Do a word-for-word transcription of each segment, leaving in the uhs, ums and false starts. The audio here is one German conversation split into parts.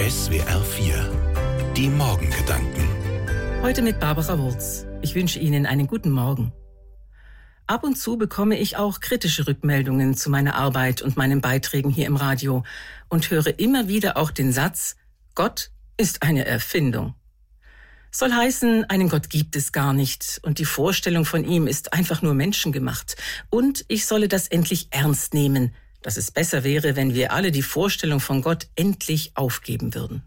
S W R vier. Die Morgengedanken. Heute mit Barbara Wurz. Ich wünsche Ihnen einen guten Morgen. Ab und zu bekomme ich auch kritische Rückmeldungen zu meiner Arbeit und meinen Beiträgen hier im Radio und höre immer wieder auch den Satz, Gott ist eine Erfindung. Soll heißen, einen Gott gibt es gar nicht und die Vorstellung von ihm ist einfach nur menschengemacht. Und ich solle das endlich ernst nehmen, dass es besser wäre, wenn wir alle die Vorstellung von Gott endlich aufgeben würden.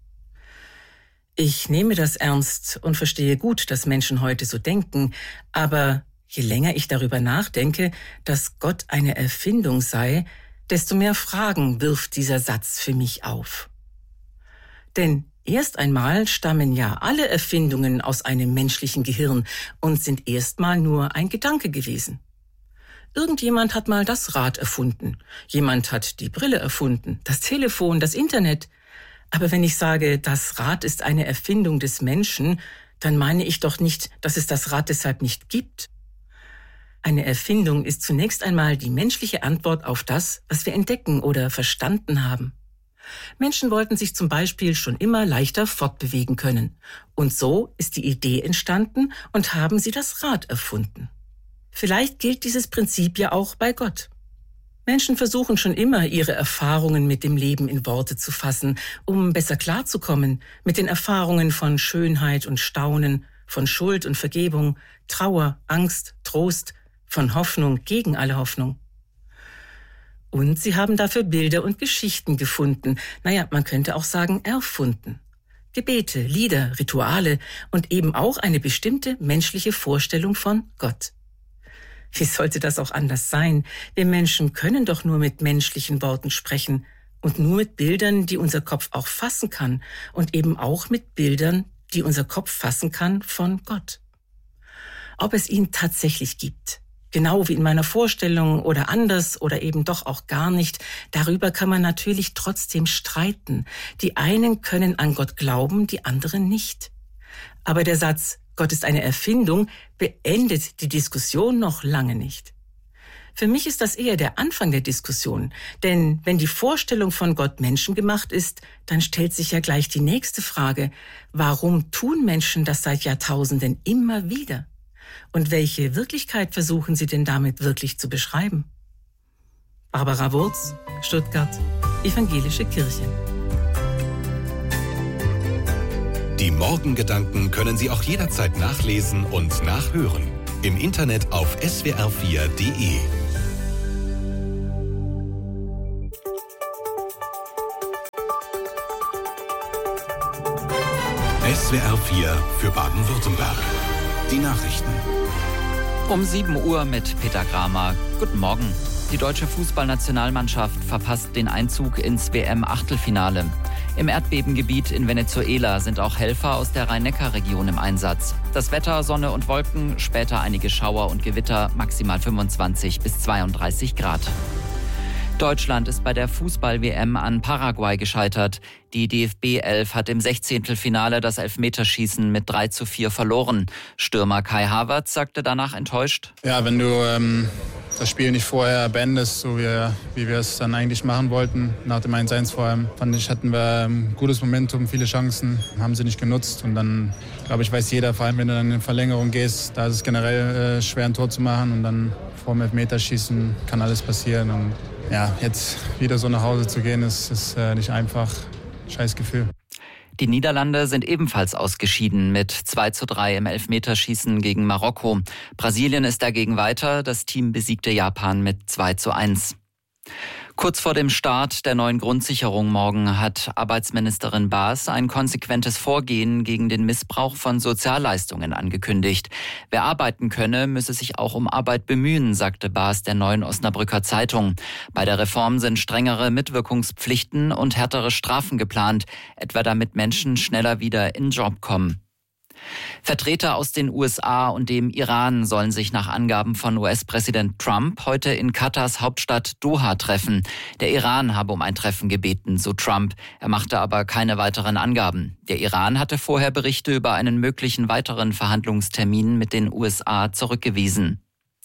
Ich nehme das ernst und verstehe gut, dass Menschen heute so denken, aber je länger ich darüber nachdenke, dass Gott eine Erfindung sei, desto mehr Fragen wirft dieser Satz für mich auf. Denn erst einmal stammen ja alle Erfindungen aus einem menschlichen Gehirn und sind erstmal nur ein Gedanke gewesen. Irgendjemand hat mal das Rad erfunden, jemand hat die Brille erfunden, das Telefon, das Internet. Aber wenn ich sage, das Rad ist eine Erfindung des Menschen, dann meine ich doch nicht, dass es das Rad deshalb nicht gibt. Eine Erfindung ist zunächst einmal die menschliche Antwort auf das, was wir entdecken oder verstanden haben. Menschen wollten sich zum Beispiel schon immer leichter fortbewegen können. Und so ist die Idee entstanden und haben sie das Rad erfunden. Vielleicht gilt dieses Prinzip ja auch bei Gott. Menschen versuchen schon immer, ihre Erfahrungen mit dem Leben in Worte zu fassen, um besser klarzukommen mit den Erfahrungen von Schönheit und Staunen, von Schuld und Vergebung, Trauer, Angst, Trost, von Hoffnung gegen alle Hoffnung. Und sie haben dafür Bilder und Geschichten gefunden, naja, man könnte auch sagen erfunden. Gebete, Lieder, Rituale und eben auch eine bestimmte menschliche Vorstellung von Gott. Wie sollte das auch anders sein? Wir Menschen können doch nur mit menschlichen Worten sprechen und nur mit Bildern, die unser Kopf auch fassen kann und eben auch mit Bildern, die unser Kopf fassen kann von Gott. Ob es ihn tatsächlich gibt, genau wie in meiner Vorstellung oder anders oder eben doch auch gar nicht, darüber kann man natürlich trotzdem streiten. Die einen können an Gott glauben, die anderen nicht. Aber der Satz, Gott ist eine Erfindung, beendet die Diskussion noch lange nicht. Für mich ist das eher der Anfang der Diskussion, denn wenn die Vorstellung von Gott menschengemacht ist, dann stellt sich ja gleich die nächste Frage, warum tun Menschen das seit Jahrtausenden immer wieder? Und welche Wirklichkeit versuchen sie denn damit wirklich zu beschreiben? Barbara Wurz, Stuttgart, Evangelische Kirche. Die Morgengedanken können Sie auch jederzeit nachlesen und nachhören. Im Internet auf S W R vier Punkt de. S W R vier für Baden-Württemberg. Die Nachrichten. Um sieben Uhr mit Peter Kramer. Guten Morgen. Die deutsche Fußballnationalmannschaft verpasst den Einzug ins W M-Achtelfinale. Im Erdbebengebiet in Venezuela sind auch Helfer aus der Rhein-Neckar-Region im Einsatz. Das Wetter, Sonne und Wolken, später einige Schauer und Gewitter, maximal fünfundzwanzig bis zweiunddreißig Grad. Deutschland ist bei der Fußball-W M an Paraguay gescheitert. Die D F B elf hat im Sechzehntelfinale das Elfmeterschießen mit drei zu vier verloren. Stürmer Kai Havertz sagte danach enttäuscht: Ja, wenn du ähm, das Spiel nicht vorher beendest, so wie, wie wir es dann eigentlich machen wollten, nach dem eins eins vor allem, fand ich, hatten wir ein gutes Momentum, viele Chancen, haben sie nicht genutzt. Und dann, glaube ich, weiß jeder, vor allem wenn du dann in Verlängerung gehst, da ist es generell äh, schwer, ein Tor zu machen. Und dann vor dem Elfmeterschießen kann alles passieren. Und ja, jetzt wieder so nach Hause zu gehen, ist, ist äh, nicht einfach. Scheiß Gefühl. Die Niederlande sind ebenfalls ausgeschieden mit zwei zu drei im Elfmeterschießen gegen Marokko. Brasilien ist dagegen weiter. Das Team besiegte Japan mit zwei zu eins. Kurz vor dem Start der neuen Grundsicherung morgen hat Arbeitsministerin Baas ein konsequentes Vorgehen gegen den Missbrauch von Sozialleistungen angekündigt. Wer arbeiten könne, müsse sich auch um Arbeit bemühen, sagte Baas der Neuen Osnabrücker Zeitung. Bei der Reform sind strengere Mitwirkungspflichten und härtere Strafen geplant, etwa damit Menschen schneller wieder in den Job kommen. Vertreter aus den U S A und dem Iran sollen sich nach Angaben von U S-Präsident Trump heute in Katars Hauptstadt Doha treffen. Der Iran habe um ein Treffen gebeten, so Trump. Er machte aber keine weiteren Angaben. Der Iran hatte vorher Berichte über einen möglichen weiteren Verhandlungstermin mit den U S A zurückgewiesen.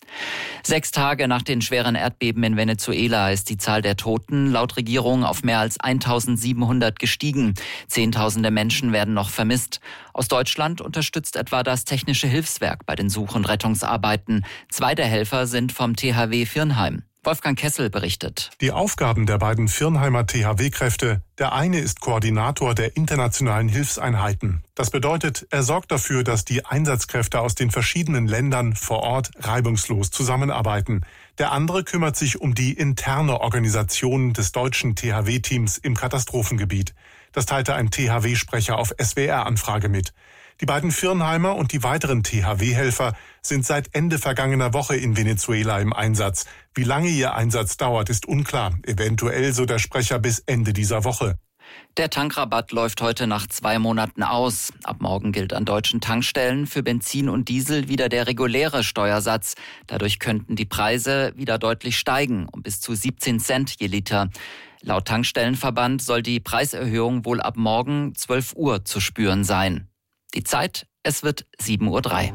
Sechs Tage nach den schweren Erdbeben in Venezuela ist die Zahl der Toten laut Regierung auf mehr als eintausendsiebenhundert gestiegen. Zehntausende Menschen werden noch vermisst. Aus Deutschland unterstützt etwa das Technische Hilfswerk bei den Such- und Rettungsarbeiten. Zwei der Helfer sind vom T H W Virnheim. Wolfgang Kessel berichtet. Die Aufgaben der beiden Virnheimer T H W-Kräfte: Der eine ist Koordinator der internationalen Hilfseinheiten. Das bedeutet, er sorgt dafür, dass die Einsatzkräfte aus den verschiedenen Ländern vor Ort reibungslos zusammenarbeiten. Der andere kümmert sich um die interne Organisation des deutschen T H W-Teams im Katastrophengebiet. Das teilte ein T H W-Sprecher auf S W R-Anfrage mit. Die beiden Virnheimer und die weiteren T H W-Helfer sind seit Ende vergangener Woche in Venezuela im Einsatz. Wie lange ihr Einsatz dauert, ist unklar. Eventuell, so der Sprecher, bis Ende dieser Woche. Der Tankrabatt läuft heute nach zwei Monaten aus. Ab morgen gilt an deutschen Tankstellen für Benzin und Diesel wieder der reguläre Steuersatz. Dadurch könnten die Preise wieder deutlich steigen, um bis zu siebzehn Cent je Liter. Laut Tankstellenverband soll die Preiserhöhung wohl ab morgen zwölf Uhr zu spüren sein. Die Zeit, es wird sieben Uhr drei.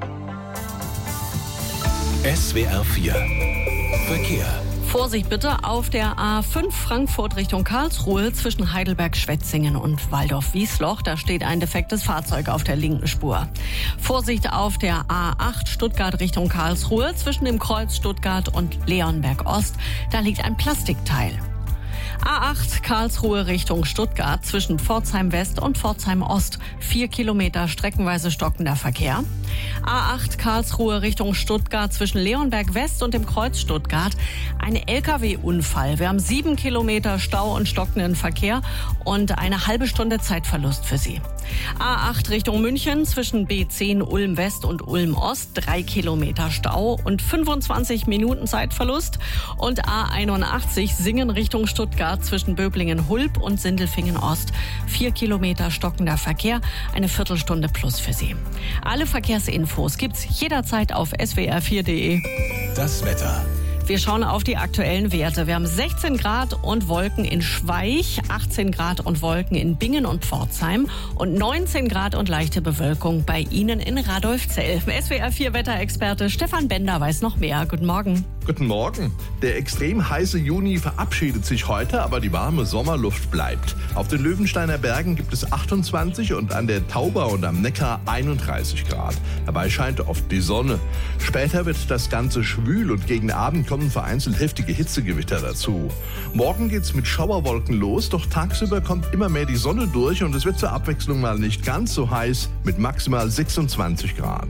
S W R vier Verkehr. Vorsicht bitte auf der A fünf Frankfurt Richtung Karlsruhe zwischen Heidelberg-Schwetzingen und Waldorf-Wiesloch. Da steht ein defektes Fahrzeug auf der linken Spur. Vorsicht auf der A acht Stuttgart Richtung Karlsruhe zwischen dem Kreuz Stuttgart und Leonberg-Ost. Da liegt ein Plastikteil. A acht Karlsruhe Richtung Stuttgart zwischen Pforzheim West und Pforzheim Ost. Vier Kilometer streckenweise stockender Verkehr. A acht Karlsruhe Richtung Stuttgart zwischen Leonberg West und dem Kreuz Stuttgart. Ein L K W-Unfall. Wir haben sieben Kilometer Stau und stockenden Verkehr und eine halbe Stunde Zeitverlust für Sie. A acht Richtung München zwischen B zehn Ulm West und Ulm Ost. Drei Kilometer Stau und fünfundzwanzig Minuten Zeitverlust. Und A einundachtzig Singen Richtung Stuttgart zwischen Böblingen-Hulb und Sindelfingen Ost. Vier Kilometer stockender Verkehr, eine Viertelstunde plus für Sie. Alle Verkehrsinfos gibt's jederzeit auf S W R vier punkt de. Das Wetter. Wir schauen auf die aktuellen Werte. Wir haben sechzehn Grad und Wolken in Schweich, achtzehn Grad und Wolken in Bingen und Pforzheim und neunzehn Grad und leichte Bewölkung bei Ihnen in Radolfzell. S W R vier Wetterexperte Stefan Bender weiß noch mehr. Guten Morgen. Guten Morgen. Der extrem heiße Juni verabschiedet sich heute, aber die warme Sommerluft bleibt. Auf den Löwensteiner Bergen gibt es achtundzwanzig und an der Tauber und am Neckar einunddreißig Grad. Dabei scheint oft die Sonne. Später wird das Ganze schwül und gegen Abend kommen vereinzelt heftige Hitzegewitter dazu. Morgen geht's mit Schauerwolken los, doch tagsüber kommt immer mehr die Sonne durch und es wird zur Abwechslung mal nicht ganz so heiß mit maximal sechsundzwanzig Grad.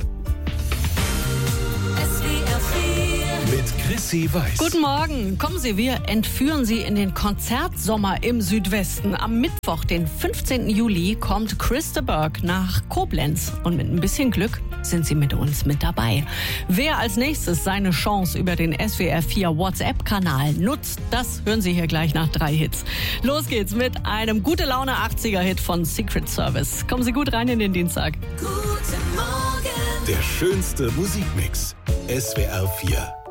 Mit Chrissy Weiß. Guten Morgen. Kommen Sie, wir entführen Sie in den Konzertsommer im Südwesten. Am Mittwoch, den fünfzehnten Juli, kommt Chris de Burgh nach Koblenz. Und mit ein bisschen Glück sind Sie mit uns mit dabei. Wer als nächstes seine Chance über den S W R vier WhatsApp-Kanal nutzt, das hören Sie hier gleich nach drei Hits. Los geht's mit einem Gute-Laune-achtziger-Hit von Secret Service. Kommen Sie gut rein in den Dienstag. Guten Morgen. Der schönste Musikmix. S W R vier.